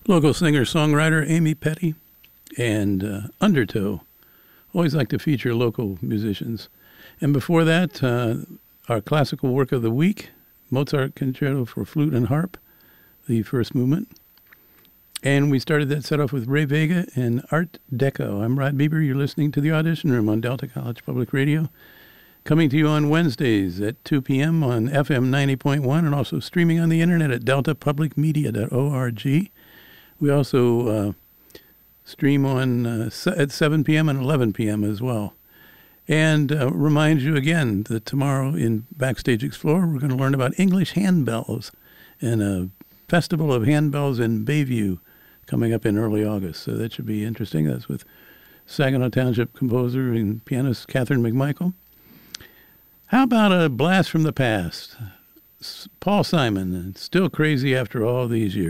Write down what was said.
Local singer-songwriter Amy Petty and Undertow. Always like to feature local musicians. And before that, our classical work of the week, Mozart Concerto for Flute and Harp, the first movement. And we started that set off with Ray Vega and Art Deco. I'm Rod Bieber. You're listening to The Audition Room on Delta College Public Radio. Coming to you on Wednesdays at 2 p.m. on FM 90.1 and also streaming on the internet at deltapublicmedia.org. We also stream on at 7 p.m. and 11 p.m. as well. And remind you again that tomorrow in Backstage Explorer, we're going to learn about English handbells and a festival of handbells in Bayview coming up in early August. So that should be interesting. That's with Saginaw Township composer and pianist Catherine McMichael. How about a blast from the past? Paul Simon, Still Crazy After All These Years.